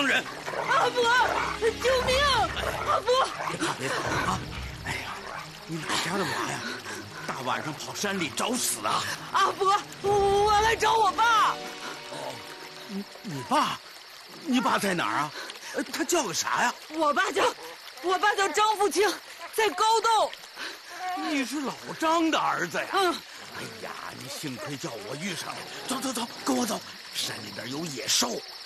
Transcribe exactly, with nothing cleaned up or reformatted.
伤人。 阿伯，救命！阿伯， 别怕别怕啊！哎呀，你哪家的娃呀？大晚上跑山里找死啊！ 阿伯，我来找我爸。 哦，你你爸？你爸在哪儿啊？他叫个啥呀？ 我爸叫，我爸叫张富清，在高洞。 你是老张的儿子呀？ 嗯。 哎呀，你幸亏叫我遇上了。走走走，跟我走，山里边有野兽。